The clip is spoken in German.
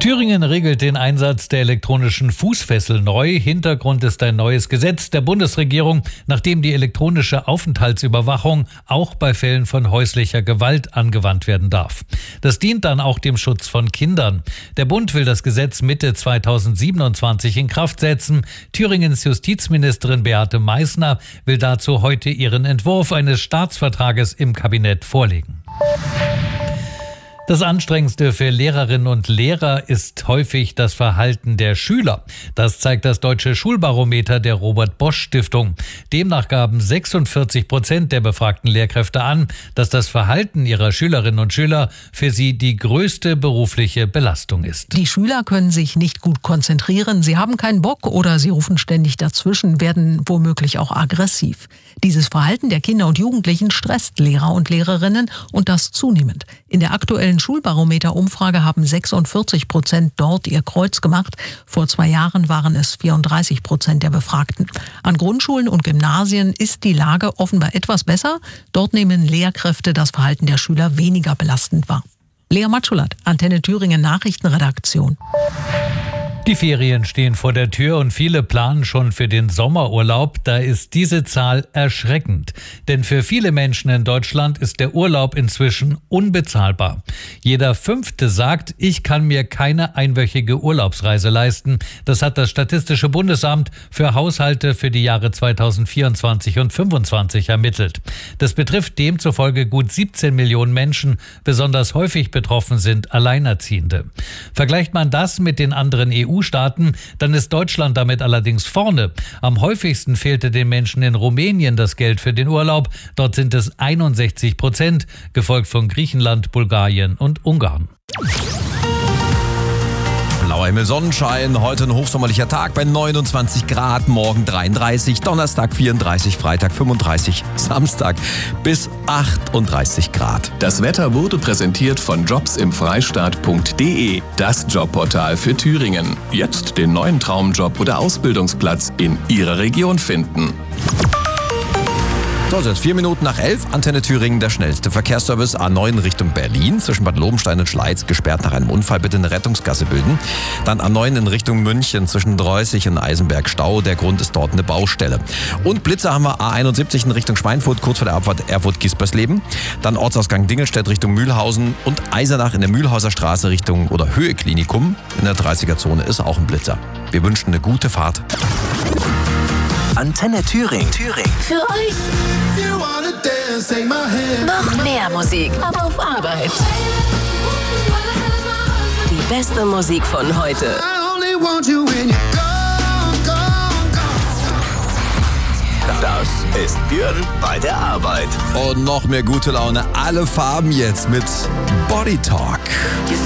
Thüringen regelt den Einsatz der elektronischen Fußfessel neu. Hintergrund ist ein neues Gesetz der Bundesregierung, nachdem die elektronische Aufenthaltsüberwachung auch bei Fällen von häuslicher Gewalt angewandt werden darf. Das dient dann auch dem Schutz von Kindern. Der Bund will das Gesetz Mitte 2027 in Kraft setzen. Thüringens Justizministerin Beate Meißner will dazu heute ihren Entwurf eines Staatsvertrages im Kabinett vorlegen. Das Anstrengendste für Lehrerinnen und Lehrer ist häufig das Verhalten der Schüler. Das zeigt das Deutsche Schulbarometer der Robert-Bosch-Stiftung. Demnach gaben 46% der befragten Lehrkräfte an, dass das Verhalten ihrer Schülerinnen und Schüler für sie die größte berufliche Belastung ist. Die Schüler können sich nicht gut konzentrieren, sie haben keinen Bock oder sie rufen ständig dazwischen, werden womöglich auch aggressiv. Dieses Verhalten der Kinder und Jugendlichen stresst Lehrer und Lehrerinnen und das zunehmend. In der aktuellen Schulbarometer-Umfrage haben 46% dort ihr Kreuz gemacht. Vor 2 Jahren waren es 34% der Befragten. An Grundschulen und Gymnasien ist die Lage offenbar etwas besser. Dort nehmen Lehrkräfte das Verhalten der Schüler weniger belastend wahr. Lea Matschulat, Antenne Thüringen Nachrichtenredaktion. Die Ferien stehen vor der Tür und viele planen schon für den Sommerurlaub. Da ist diese Zahl erschreckend. Denn für viele Menschen in Deutschland ist der Urlaub inzwischen unbezahlbar. Jeder 5. sagt, ich kann mir keine einwöchige Urlaubsreise leisten. Das hat das Statistische Bundesamt für Haushalte für die Jahre 2024 und 2025 ermittelt. Das betrifft demzufolge gut 17 Millionen Menschen. Besonders häufig betroffen sind Alleinerziehende. Vergleicht man das mit den anderen EU-Staaten, dann ist Deutschland damit allerdings vorne. Am häufigsten fehlte den Menschen in Rumänien das Geld für den Urlaub. Dort sind es 61%, gefolgt von Griechenland, Bulgarien und Ungarn. Blauer Himmel, Sonnenschein, heute ein hochsommerlicher Tag bei 29 Grad, morgen 33, Donnerstag 34, Freitag 35, Samstag bis 38 Grad. Das Wetter wurde präsentiert von jobsimfreistaat.de, das Jobportal für Thüringen. Jetzt den neuen Traumjob oder Ausbildungsplatz in Ihrer Region finden. So, jetzt 4 Minuten nach 11, Antenne Thüringen, der schnellste Verkehrsservice A9 Richtung Berlin, zwischen Bad Lobenstein und Schleiz, gesperrt nach einem Unfall, bitte eine Rettungsgasse bilden. Dann A9 in Richtung München, zwischen Dreußig und Eisenberg Stau, der Grund ist dort eine Baustelle. Und Blitzer haben wir A71 in Richtung Schweinfurt, kurz vor der Abfahrt Erfurt-Gispersleben. Dann Ortsausgang Dingelstedt Richtung Mühlhausen und Eisenach in der Mühlhauser Straße Richtung oder Höhe Klinikum. In der 30er-Zone ist auch ein Blitzer. Wir wünschen eine gute Fahrt. Antenne Thüringen. Für euch. Noch mehr Musik. Aber auf Arbeit. Die beste Musik von heute. Das ist Björn bei der Arbeit. Und noch mehr gute Laune, alle Farben jetzt mit Body Talk.